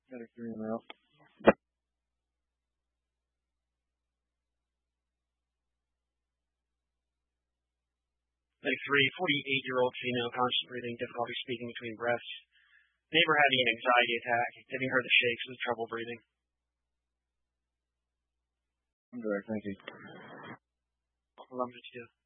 Got a 3 in a row. Like 48-year-old female, constant breathing, difficulty speaking between breaths. Neighbor having an anxiety attack, giving her the shakes with trouble breathing. I'm good, thank you. 11 minutes to go.